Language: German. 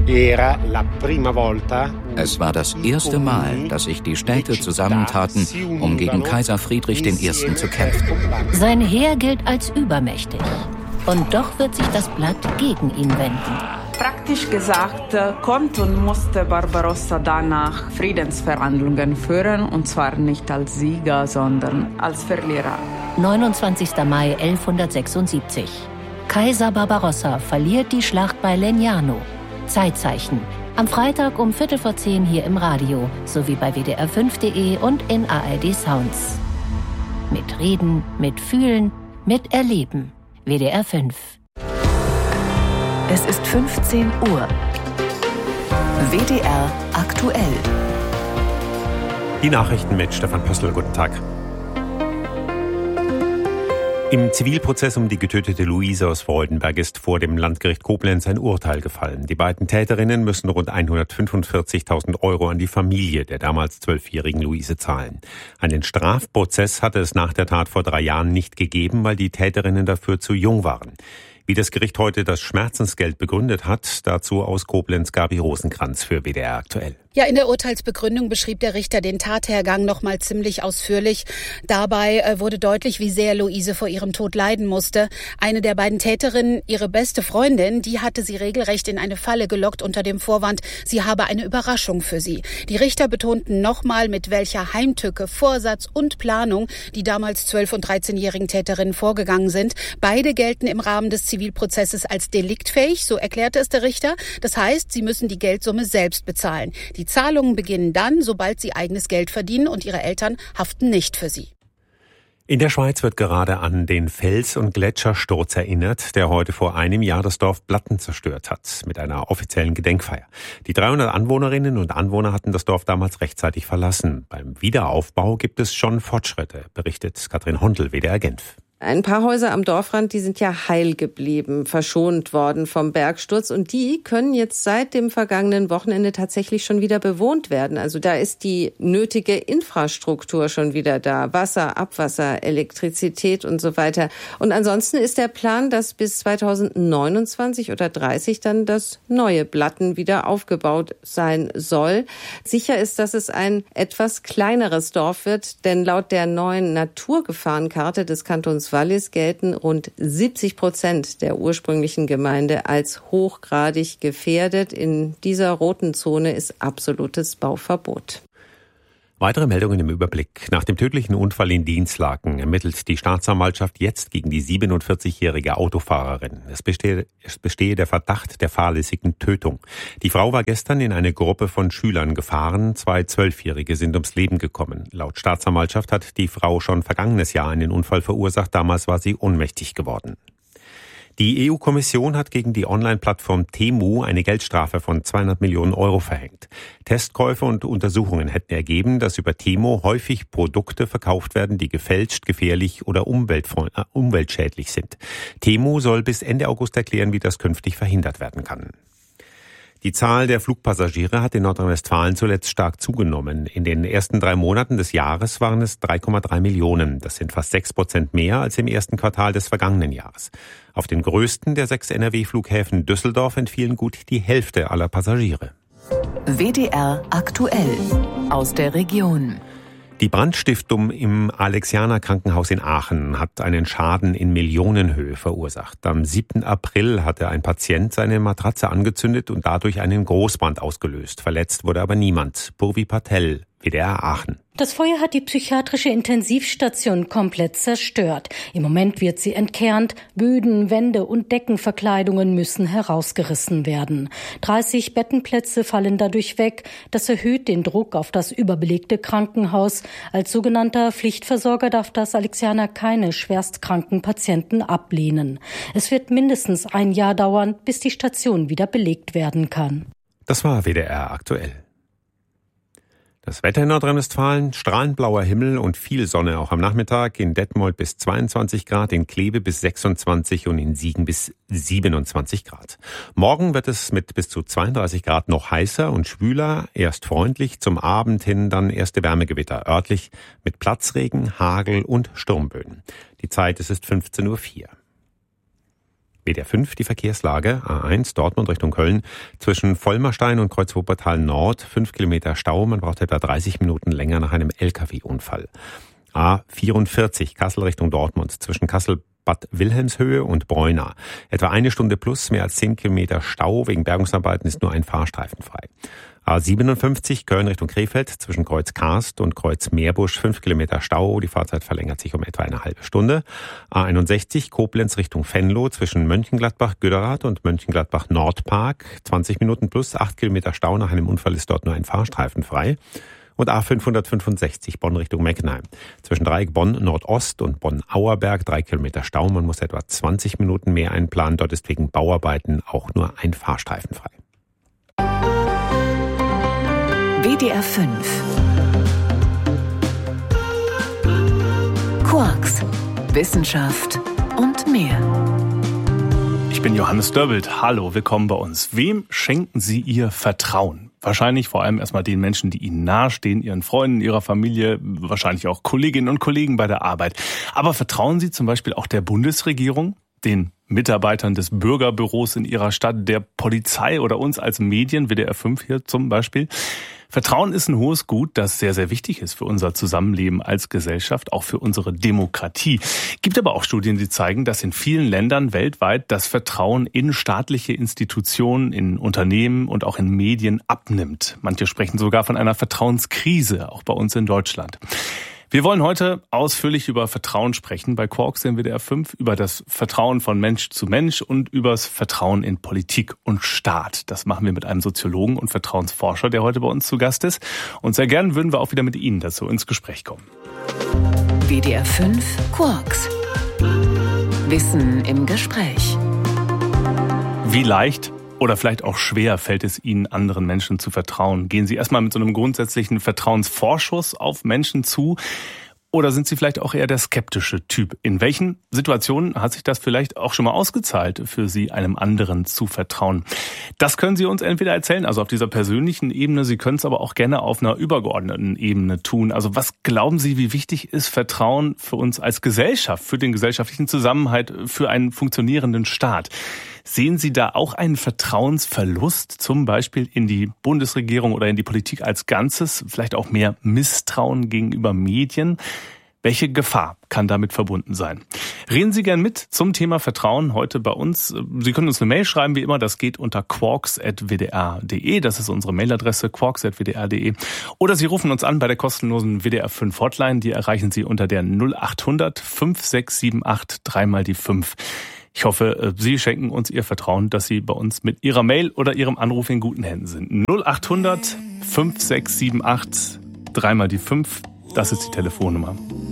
Es war das erste Mal, dass sich die Städte zusammentaten, um gegen Kaiser Friedrich I. zu kämpfen. Sein Heer gilt als übermächtig. Und doch wird sich das Blatt gegen ihn wenden. Praktisch gesagt, konnte und musste Barbarossa danach Friedensverhandlungen führen, und zwar nicht als Sieger, sondern als Verlierer. 29. Mai 1176. Kaiser Barbarossa verliert die Schlacht bei Legnano. Zeitzeichen. Am Freitag um 9:15 hier im Radio, sowie bei WDR5.de und in ARD Sounds. Mit Reden, mit Fühlen, mit Erleben. WDR 5. Es ist 15 Uhr. WDR aktuell. Die Nachrichten mit Stefan Pössl. Guten Tag. Im Zivilprozess um die getötete Luise aus Freudenberg ist vor dem Landgericht Koblenz ein Urteil gefallen. Die beiden Täterinnen müssen rund 145.000 Euro an die Familie der damals 12-jährigen Luise zahlen. Einen Strafprozess hatte es nach der Tat vor 3 Jahren nicht gegeben, weil die Täterinnen dafür zu jung waren. Wie das Gericht heute das Schmerzensgeld begründet hat, dazu aus Koblenz Gabi Rosenkranz für WDR aktuell. Ja, in der Urteilsbegründung beschrieb der Richter den Tathergang noch mal ziemlich ausführlich. Dabei wurde deutlich, wie sehr Luise vor ihrem Tod leiden musste. Eine der beiden Täterinnen, ihre beste Freundin, die hatte sie regelrecht in eine Falle gelockt unter dem Vorwand, sie habe eine Überraschung für sie. Die Richter betonten nochmal, mit welcher Heimtücke, Vorsatz und Planung die damals 12- und 13-jährigen Täterinnen vorgegangen sind. Beide gelten im Rahmen des Zivilprozesses als deliktfähig, so erklärte es der Richter. Das heißt, sie müssen die Geldsumme selbst bezahlen. Die Zahlungen beginnen dann, sobald sie eigenes Geld verdienen, und ihre Eltern haften nicht für sie. In der Schweiz wird gerade an den Fels- und Gletschersturz erinnert, der heute vor einem Jahr das Dorf Blatten zerstört hat, mit einer offiziellen Gedenkfeier. Die 300 Anwohnerinnen und Anwohner hatten das Dorf damals rechtzeitig verlassen. Beim Wiederaufbau gibt es schon Fortschritte, berichtet Katrin Hondel, WDR Genf. Ein paar Häuser am Dorfrand, die sind ja heil geblieben, verschont worden vom Bergsturz, und die können jetzt seit dem vergangenen Wochenende tatsächlich schon wieder bewohnt werden. Also da ist die nötige Infrastruktur schon wieder da. Wasser, Abwasser, Elektrizität und so weiter. Und ansonsten ist der Plan, dass bis 2029 oder 30 dann das neue Blatten wieder aufgebaut sein soll. Sicher ist, dass es ein etwas kleineres Dorf wird, denn laut der neuen Naturgefahrenkarte des Kantons Wallis gelten rund 70% der ursprünglichen Gemeinde als hochgradig gefährdet. In dieser roten Zone ist absolutes Bauverbot. Weitere Meldungen im Überblick. Nach dem tödlichen Unfall in Dinslaken ermittelt die Staatsanwaltschaft jetzt gegen die 47-jährige Autofahrerin. Es bestehe der Verdacht der fahrlässigen Tötung. Die Frau war gestern in eine Gruppe von Schülern gefahren. 2 12-Jährige sind ums Leben gekommen. Laut Staatsanwaltschaft hat die Frau schon vergangenes Jahr einen Unfall verursacht. Damals war sie ohnmächtig geworden. Die EU-Kommission hat gegen die Online-Plattform Temu eine Geldstrafe von 200 Millionen Euro verhängt. Testkäufe und Untersuchungen hätten ergeben, dass über Temu häufig Produkte verkauft werden, die gefälscht, gefährlich oder umweltschädlich sind. Temu soll bis Ende August erklären, wie das künftig verhindert werden kann. Die Zahl der Flugpassagiere hat in Nordrhein-Westfalen zuletzt stark zugenommen. In den ersten 3 Monaten des Jahres waren es 3,3 Millionen. Das sind fast 6% mehr als im ersten Quartal des vergangenen Jahres. Auf den größten der 6 NRW-Flughäfen Düsseldorf entfielen gut die Hälfte aller Passagiere. WDR aktuell aus der Region. Die Brandstiftung im Alexianer Krankenhaus in Aachen hat einen Schaden in Millionenhöhe verursacht. Am 7. April hatte ein Patient seine Matratze angezündet und dadurch einen Großbrand ausgelöst. Verletzt wurde aber niemand. Purvi Patel, WDR Aachen. Das Feuer hat die psychiatrische Intensivstation komplett zerstört. Im Moment wird sie entkernt. Böden, Wände und Deckenverkleidungen müssen herausgerissen werden. 30 Bettenplätze fallen dadurch weg. Das erhöht den Druck auf das überbelegte Krankenhaus. Als sogenannter Pflichtversorger darf das Alexianer keine schwerstkranken Patienten ablehnen. Es wird mindestens 1 Jahr dauern, bis die Station wieder belegt werden kann. Das war WDR aktuell. Das Wetter in Nordrhein-Westfalen, strahlend blauer Himmel und viel Sonne auch am Nachmittag. In Detmold bis 22 Grad, in Kleve bis 26 und in Siegen bis 27 Grad. Morgen wird es mit bis zu 32 Grad noch heißer und schwüler. Erst freundlich, zum Abend hin dann erste Wärmegewitter. Örtlich mit Platzregen, Hagel und Sturmböen. Die Zeit ist 15:04 Uhr. WDR 5 die Verkehrslage. A1 Dortmund Richtung Köln. Zwischen Vollmerstein und Kreuz Wuppertal Nord 5 Kilometer Stau. Man braucht etwa 30 Minuten länger nach einem LKW-Unfall. A44 Kassel Richtung Dortmund. Zwischen Kassel Bad Wilhelmshöhe und Bräuna. Etwa 1 Stunde plus, mehr als 10 Kilometer Stau. Wegen Bergungsarbeiten ist nur ein Fahrstreifen frei. A57 Köln Richtung Krefeld. Zwischen Kreuz Karst und Kreuz Meerbusch 5 Kilometer Stau. Die Fahrzeit verlängert sich um etwa eine halbe Stunde. A61 Koblenz Richtung Venlo. Zwischen Mönchengladbach-Göderath und Mönchengladbach-Nordpark. 20 Minuten plus, 8 Kilometer Stau. Nach einem Unfall ist dort nur ein Fahrstreifen frei. Und A565 Bonn Richtung Meckenheim. Zwischen Dreieck Bonn Nordost und Bonn-Auerberg 3 Kilometer Stau. Man muss etwa 20 Minuten mehr einplanen. Dort ist wegen Bauarbeiten auch nur ein Fahrstreifen frei. WDR 5 Quarks, Wissenschaft und mehr. Ich bin Johannes Dörbelt. Hallo, willkommen bei uns. Wem schenken Sie Ihr Vertrauen? Wahrscheinlich vor allem erstmal den Menschen, die Ihnen nahestehen, Ihren Freunden, Ihrer Familie, wahrscheinlich auch Kolleginnen und Kollegen bei der Arbeit. Aber vertrauen Sie zum Beispiel auch der Bundesregierung, den Mitarbeitern des Bürgerbüros in Ihrer Stadt, der Polizei oder uns als Medien, WDR 5 hier zum Beispiel? Vertrauen ist ein hohes Gut, das sehr, sehr wichtig ist für unser Zusammenleben als Gesellschaft, auch für unsere Demokratie. Gibt aber auch Studien, die zeigen, dass in vielen Ländern weltweit das Vertrauen in staatliche Institutionen, in Unternehmen und auch in Medien abnimmt. Manche sprechen sogar von einer Vertrauenskrise, auch bei uns in Deutschland. Wir wollen heute ausführlich über Vertrauen sprechen bei Quarks in WDR 5, über das Vertrauen von Mensch zu Mensch und über das Vertrauen in Politik und Staat. Das machen wir mit einem Soziologen und Vertrauensforscher, der heute bei uns zu Gast ist. Und sehr gern würden wir auch wieder mit Ihnen dazu ins Gespräch kommen. WDR 5 Quarks. Wissen im Gespräch. Wie leicht oder vielleicht auch schwer fällt es Ihnen, anderen Menschen zu vertrauen? Gehen Sie erstmal mit so einem grundsätzlichen Vertrauensvorschuss auf Menschen zu? Oder sind Sie vielleicht auch eher der skeptische Typ? In welchen Situationen hat sich das vielleicht auch schon mal ausgezahlt, für Sie einem anderen zu vertrauen? Das können Sie uns entweder erzählen, also auf dieser persönlichen Ebene. Sie können es aber auch gerne auf einer übergeordneten Ebene tun. Also was glauben Sie, wie wichtig ist Vertrauen für uns als Gesellschaft, für den gesellschaftlichen Zusammenhalt, für einen funktionierenden Staat? Sehen Sie da auch einen Vertrauensverlust, zum Beispiel in die Bundesregierung oder in die Politik als Ganzes? Vielleicht auch mehr Misstrauen gegenüber Medien? Welche Gefahr kann damit verbunden sein? Reden Sie gern mit zum Thema Vertrauen heute bei uns. Sie können uns eine Mail schreiben, wie immer. Das geht unter quarks@wdr.de. Das ist unsere Mailadresse, quarks@wdr.de. Oder Sie rufen uns an bei der kostenlosen WDR 5 Hotline. Die erreichen Sie unter der 0800 5678 3 die 5. Ich hoffe, Sie schenken uns Ihr Vertrauen, dass Sie bei uns mit Ihrer Mail oder Ihrem Anruf in guten Händen sind. 0800 5678 3 die 5. Das ist die Telefonnummer.